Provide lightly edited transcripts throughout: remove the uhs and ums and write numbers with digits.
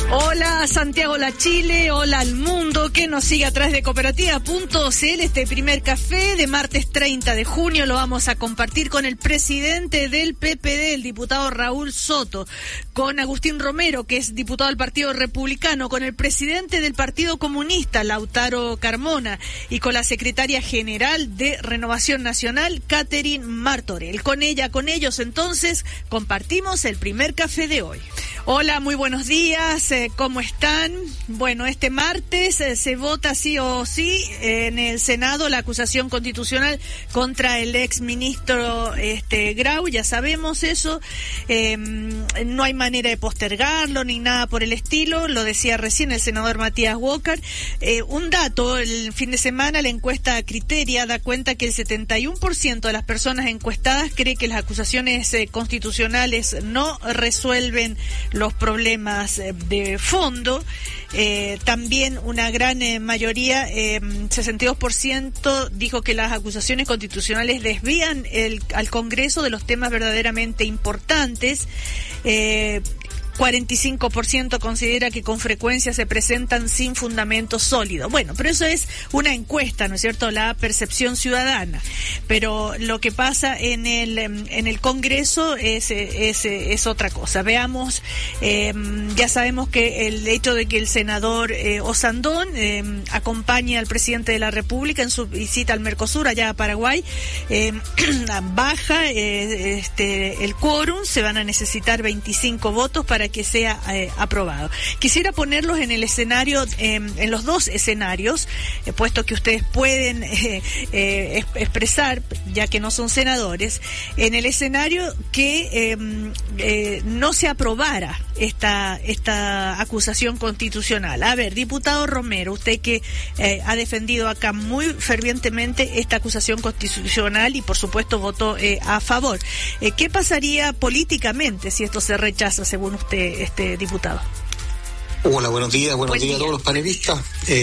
Hola Santiago, hola Chile, hola al mundo que nos sigue a través de cooperativa.cl. Este primer café de martes 30 de junio lo vamos a compartir con el presidente del PPD, el diputado Raúl Soto, con Agustín Romero, que es diputado del Partido Republicano, con el presidente del Partido Comunista, Lautaro Carmona, y con la secretaria general de Renovación Nacional, Catherine Martorell. Con ellos entonces compartimos el primer café de hoy. Hola, muy buenos días, ¿cómo están? Bueno, este martes se vota sí o sí en el Senado la acusación constitucional contra el exministro Grau, ya sabemos eso, no hay manera de postergarlo ni nada por el estilo, lo decía recién el senador Matías Walker. Un dato, el fin de semana la encuesta Criteria da cuenta que el 71% de las personas encuestadas cree que las acusaciones constitucionales no resuelven los problemas de fondo. También una gran mayoría, 62%, dijo que las acusaciones constitucionales desvían al Congreso de los temas verdaderamente importantes. 45% considera que con frecuencia se presentan sin fundamento sólido. Bueno, pero eso es una encuesta, ¿no es cierto?, la percepción ciudadana. Pero lo que pasa en el Congreso es otra cosa. Veamos, ya sabemos que el hecho de que el senador Osandón acompañe al presidente de la República en su visita al Mercosur, allá a Paraguay, baja el quórum, se van a necesitar 25 votos para que sea aprobado. Quisiera ponerlos en el escenario, en los dos escenarios, puesto que ustedes pueden expresar, ya que no son senadores, en el escenario que no se aprobara esta acusación constitucional. A ver, diputado Romero, usted que ha defendido acá muy fervientemente esta acusación constitucional y por supuesto votó a favor. ¿Qué pasaría políticamente si esto se rechaza, según usted, diputado? Hola, buenos días a todos los panelistas.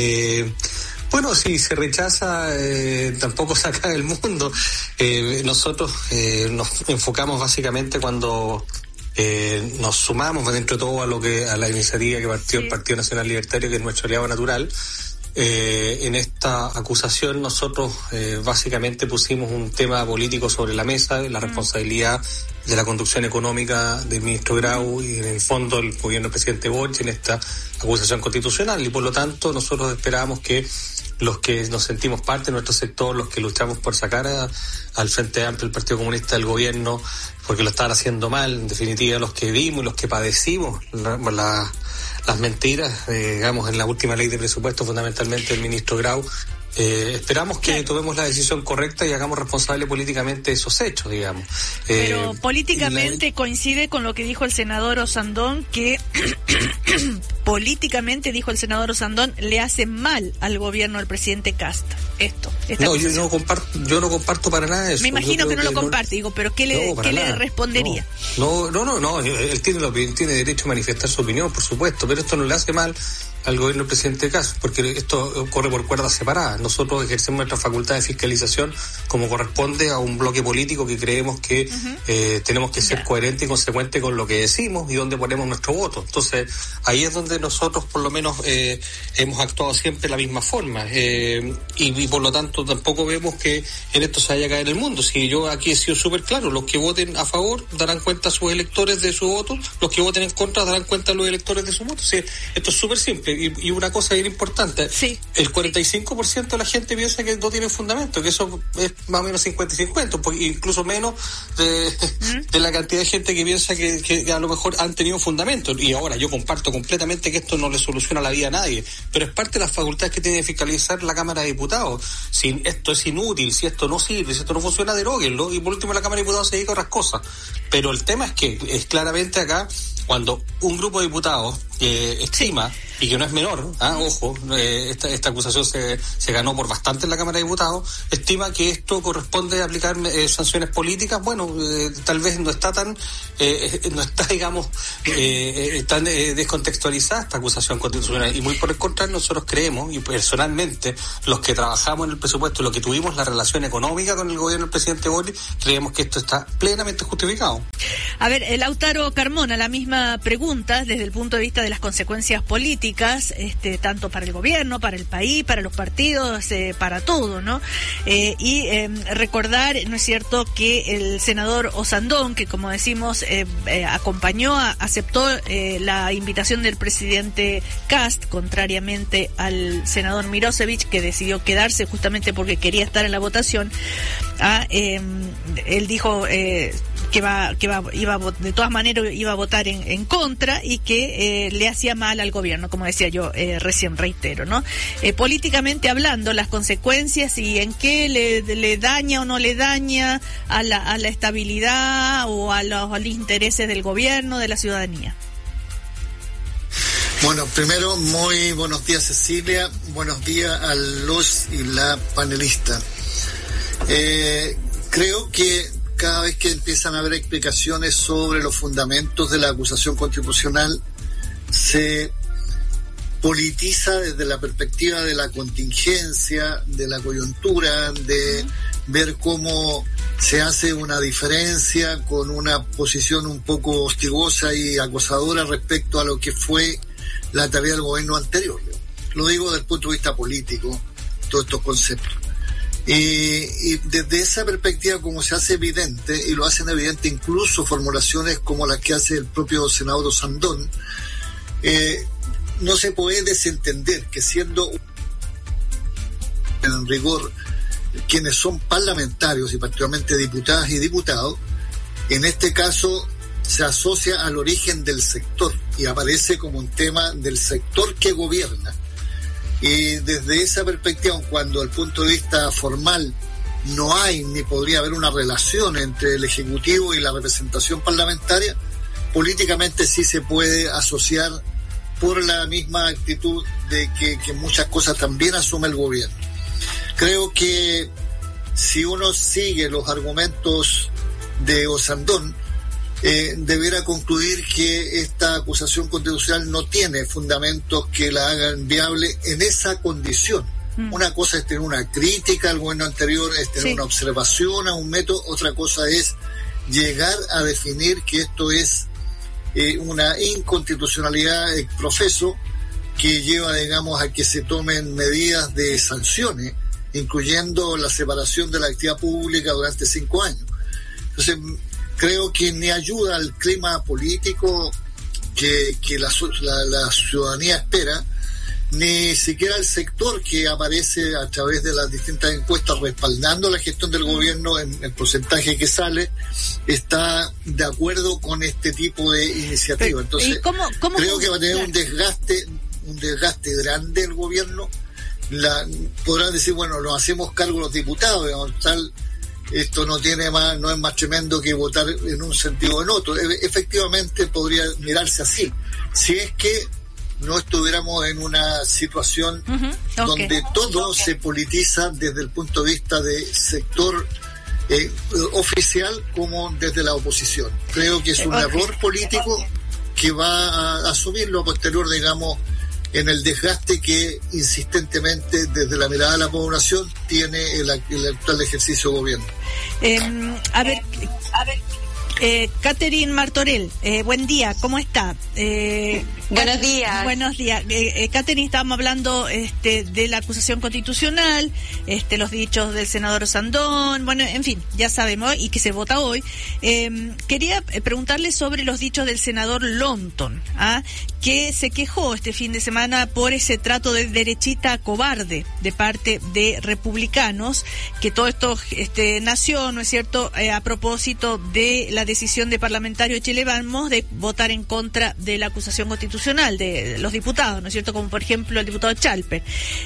Bueno, si se rechaza, tampoco se acaba el mundo. Nosotros nos enfocamos básicamente cuando nos sumamos dentro de todo a la iniciativa que partió el Partido Nacional Libertario, que es nuestro aliado natural. En esta acusación nosotros básicamente pusimos un tema político sobre la mesa, la responsabilidad de la conducción económica del ministro Grau y en el fondo el gobierno del presidente Boric en esta acusación constitucional, y por lo tanto nosotros esperábamos que los que nos sentimos parte de nuestro sector, los que luchamos por sacar al Frente Amplio, el Partido Comunista del gobierno, porque lo estaban haciendo mal, en definitiva los que vimos y los que padecimos las mentiras, digamos, en la última ley de presupuesto, fundamentalmente el ministro Grau, esperamos que tomemos la decisión correcta y hagamos responsable políticamente esos hechos, digamos. Pero políticamente coincide con lo que dijo el senador Osandón, que políticamente, dijo el senador Osandón, le hace mal al gobierno del presidente Kast. No, yo no comparto para nada eso. Me imagino que no lo comparte, digo, pero ¿qué le respondería? No, él tiene derecho a manifestar su opinión, por supuesto, pero esto no le hace mal al gobierno del presidente Kast, porque esto corre por cuerdas separadas. Nosotros ejercemos nuestra facultad de fiscalización como corresponde a un bloque político que creemos que tenemos que ser coherentes y consecuentes con lo que decimos y donde ponemos nuestro voto. Entonces, ahí es donde nosotros por lo menos hemos actuado siempre de la misma forma, y por lo tanto tampoco vemos que en esto se vaya a caer el mundo. Si yo aquí he sido súper claro, los que voten a favor darán cuenta a sus electores de su voto, los que voten en contra darán cuenta a los electores de su voto. Sí, esto es súper simple. Y una cosa bien importante, el 45% de la gente piensa que no tiene fundamento, que eso es más o menos 50 y 50, incluso menos de la cantidad de gente que piensa que a lo mejor han tenido fundamento. Y ahora yo comparto completamente que esto no le soluciona la vida a nadie, pero es parte de las facultades que tiene que fiscalizar la Cámara de Diputados. Si esto es inútil, si esto no sirve, si esto no funciona, deróguenlo, y por último la Cámara de Diputados se dedica a otras cosas. Pero el tema es que es claramente acá, cuando un grupo de diputados estima, y que no es menor, ojo, esta acusación se ganó por bastante en la Cámara de Diputados, estima que esto corresponde a aplicar sanciones políticas. Bueno, tal vez no está digamos, tan descontextualizada esta acusación constitucional, y muy por el contrario, nosotros creemos, y personalmente los que trabajamos en el presupuesto, los que tuvimos la relación económica con el gobierno del presidente Boric, creemos que esto está plenamente justificado. A ver, Lautaro Carmona, la misma pregunta desde el punto de vista de las consecuencias políticas, tanto para el gobierno, para el país, para los partidos, para todo, ¿no? Y recordar, ¿no es cierto?, que el senador Osandón, que como decimos, aceptó la invitación del presidente Kast, contrariamente al senador Mirosevic, que decidió quedarse justamente porque quería estar en la votación. Él dijo de todas maneras iba a votar en contra, y que le hacía mal al gobierno, como decía yo recién, reitero, ¿no? Políticamente hablando, las consecuencias y en qué le daña o no le daña a la estabilidad o a los intereses del gobierno, de la ciudadanía. Bueno, primero, muy buenos días, Cecilia. Buenos días a los y la panelista. Creo que cada vez que empiezan a haber explicaciones sobre los fundamentos de la acusación constitucional, se politiza desde la perspectiva de la contingencia, de la coyuntura, de ver cómo se hace una diferencia con una posición un poco hostigosa y acosadora respecto a lo que fue la tarea del gobierno anterior. Lo digo desde el punto de vista político, todos estos conceptos. Y desde esa perspectiva, como se hace evidente, y lo hacen evidente incluso formulaciones como las que hace el propio senador Osandón, no se puede desentender que, siendo en rigor quienes son parlamentarios y particularmente diputadas y diputados, en este caso se asocia al origen del sector y aparece como un tema del sector que gobierna. Y desde esa perspectiva, cuando desde el punto de vista formal no hay ni podría haber una relación entre el Ejecutivo y la representación parlamentaria, políticamente sí se puede asociar por la misma actitud de que muchas cosas también asume el gobierno. Creo que si uno sigue los argumentos de Osandón, deberá concluir que esta acusación constitucional no tiene fundamentos que la hagan viable en esa condición. Una cosa es tener una crítica al gobierno anterior, es tener una observación a un método, otra cosa es llegar a definir que esto es una inconstitucionalidad ex profeso que lleva, digamos, a que se tomen medidas de sanciones, incluyendo la separación de la actividad pública durante 5 años. Entonces, creo que ni ayuda al clima político que la ciudadanía espera, ni siquiera el sector que aparece a través de las distintas encuestas respaldando la gestión del gobierno en el porcentaje que sale, está de acuerdo con este tipo de iniciativa. Entonces, creo que va a tener un desgaste grande el gobierno. Podrán decir, bueno, nos hacemos cargo los diputados, digamos, esto no es más tremendo que votar en un sentido o en otro. Efectivamente podría mirarse así, si es que no estuviéramos en una situación donde todo se politiza desde el punto de vista de sector oficial como desde la oposición. Creo que es un error político que va a asumirlo a posterior, digamos, en el desgaste que insistentemente desde la mirada de la población tiene el actual ejercicio de gobierno. A ver, Catherine Martorell, buen día, ¿cómo está? Buenos días. Buenos días. Catherine, estábamos hablando de la acusación constitucional, los dichos del senador Osandón, bueno, en fin, ya sabemos, y que se vota hoy. Quería preguntarle sobre los dichos del senador Lonton, que se quejó este fin de semana por ese trato de derechita cobarde de parte de republicanos, que todo esto nació, ¿no es cierto?, a propósito de la decisión de parlamentario de Chile Vamos de votar en contra de la acusación constitucional de los diputados, ¿no es cierto?, como por ejemplo el diputado Chalper.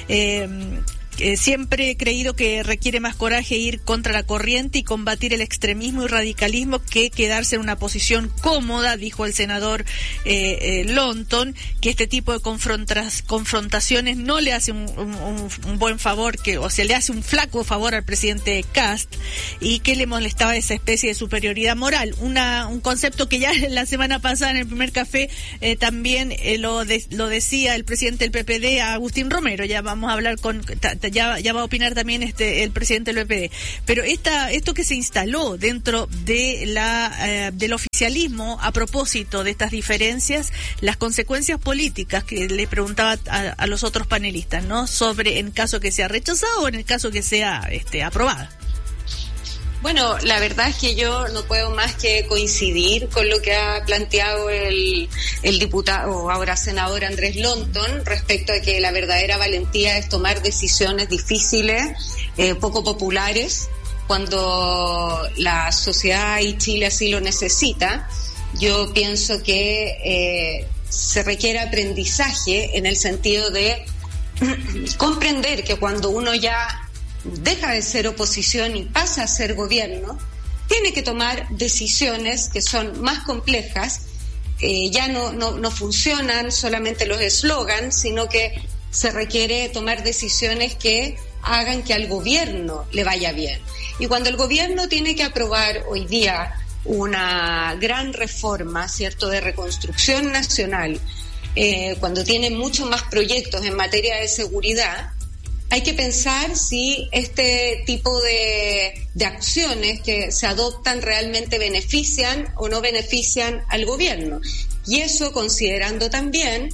Siempre he creído que requiere más coraje ir contra la corriente y combatir el extremismo y radicalismo que quedarse en una posición cómoda, dijo el senador Lonton, que este tipo de confrontaciones no le hace un buen favor, le hace un flaco favor al presidente Kast, y que le molestaba esa especie de superioridad moral. Un concepto que ya la semana pasada en el primer café también lo decía el presidente del PPD, Agustín Romero. Ya vamos a hablar ya va a opinar también el presidente del PPD. Pero esto que se instaló dentro de del oficialismo a propósito de estas diferencias, las consecuencias políticas que le preguntaba a los otros panelistas, ¿no? Sobre en caso que sea rechazado o en el caso que sea aprobada. Bueno, la verdad es que yo no puedo más que coincidir con lo que ha planteado el diputado, ahora senador Andrés Lonton, respecto a que la verdadera valentía es tomar decisiones difíciles, poco populares, cuando la sociedad y Chile así lo necesita. Yo pienso que se requiere aprendizaje en el sentido de comprender que cuando uno ya deja de ser oposición y pasa a ser gobierno, tiene que tomar decisiones que son más complejas. Ya no funcionan solamente los eslogans, sino que se requiere tomar decisiones que hagan que al gobierno le vaya bien. Y cuando el gobierno tiene que aprobar hoy día una gran reforma, ¿cierto?, de reconstrucción nacional, cuando tiene muchos más proyectos en materia de seguridad, hay que pensar si este tipo de acciones que se adoptan realmente benefician o no benefician al gobierno. Y eso considerando también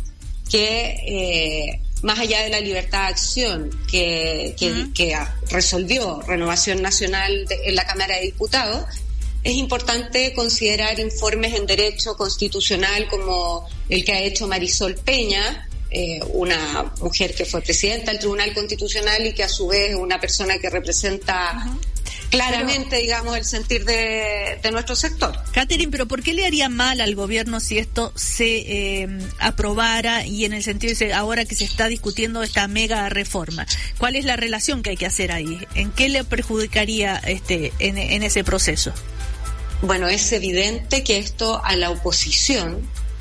que más allá de la libertad de acción que resolvió Renovación Nacional en la Cámara de Diputados, es importante considerar informes en derecho constitucional como el que ha hecho Marisol Peña, una mujer que fue presidenta del Tribunal Constitucional y que a su vez es una persona que representa claramente, digamos, el sentir de nuestro sector. Catherine, pero ¿por qué le haría mal al gobierno si esto se aprobara y en el sentido de ahora que se está discutiendo esta mega reforma? ¿Cuál es la relación que hay que hacer ahí? ¿En qué le perjudicaría en ese proceso? Bueno, es evidente que esto a la oposición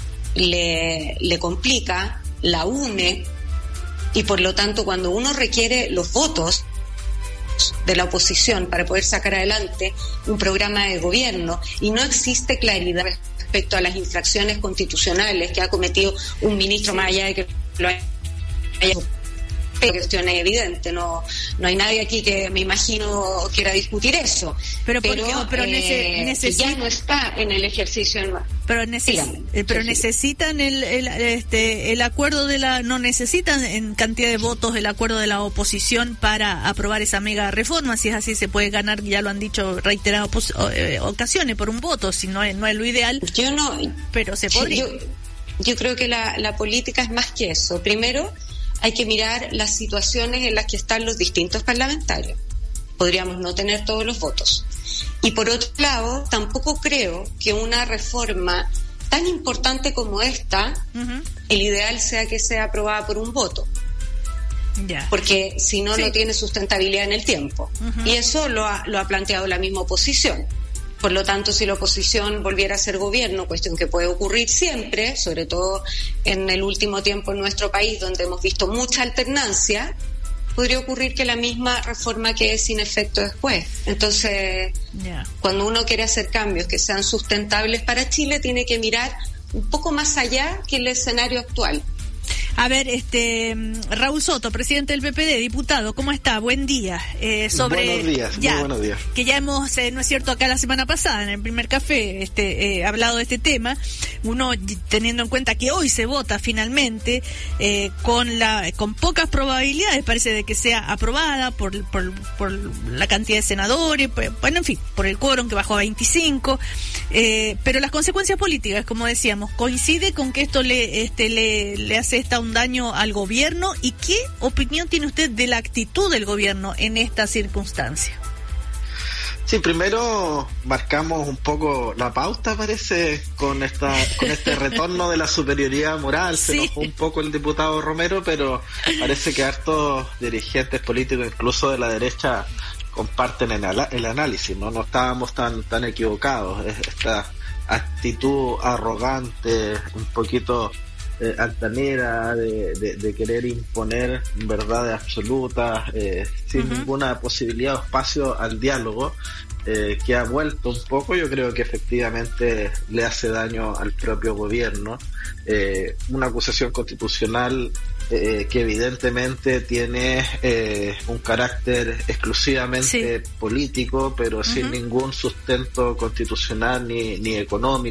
le complica, la une, y por lo tanto cuando uno requiere los votos de la oposición para poder sacar adelante un programa de gobierno y no existe claridad respecto a las infracciones constitucionales que ha cometido un ministro, más allá de que lo haya cuestión es evidente, no hay nadie aquí que me imagino quiera discutir eso, pero ya no está en el ejercicio pero necesitan el acuerdo no necesitan en cantidad de votos el acuerdo de la oposición para aprobar esa mega reforma. Si es así, se puede ganar, ya lo han dicho reiteradas ocasiones, por un voto, si no es lo ideal. Pero se podría. Yo creo que la política es más que eso. Primero, hay que mirar las situaciones en las que están los distintos parlamentarios. Podríamos no tener todos los votos. Y por otro lado, tampoco creo que una reforma tan importante como esta, el ideal sea que sea aprobada por un voto. Porque si no, no tiene sustentabilidad en el tiempo. Y eso lo ha planteado la misma oposición. Por lo tanto, si la oposición volviera a ser gobierno, cuestión que puede ocurrir siempre, sobre todo en el último tiempo en nuestro país, donde hemos visto mucha alternancia, podría ocurrir que la misma reforma quede sin efecto después. Entonces, cuando uno quiere hacer cambios que sean sustentables para Chile, tiene que mirar un poco más allá que el escenario actual. A ver, Raúl Soto, presidente del PPD, diputado, ¿cómo está? Buen día. Buenos días, muy buenos días. Que ya hemos, no es cierto, acá la semana pasada, en el primer café, hablado de este tema, uno teniendo en cuenta que hoy se vota finalmente, con pocas probabilidades, parece, de que sea aprobada por la cantidad de senadores, bueno, en fin, por el quórum que bajó a 25, pero las consecuencias políticas, como decíamos, coincide con que esto le hace un daño al gobierno. ¿Y qué opinión tiene usted de la actitud del gobierno en esta circunstancia? Sí, primero marcamos un poco la pauta, parece, con este retorno de la superioridad moral. Se enojó un poco el diputado Romero, pero parece que hartos dirigentes políticos, incluso de la derecha, comparten el análisis, ¿no? No estábamos tan equivocados. Esta actitud arrogante, un poquito altanera, de querer imponer verdades absolutas, sin ninguna posibilidad o espacio al diálogo, que ha vuelto un poco, yo creo que efectivamente le hace daño al propio gobierno. Una acusación constitucional que evidentemente tiene un carácter exclusivamente político, pero sin ningún sustento constitucional ni económico.